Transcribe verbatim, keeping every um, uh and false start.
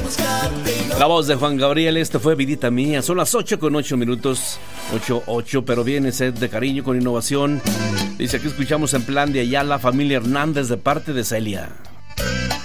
La voz de Juan Gabriel, este fue Vidita Mía. Son las ocho con ocho minutos. ocho, ocho, pero viene sed de cariño con innovación. Dice que escuchamos en plan de Ayala, familia Hernández de parte de Celia.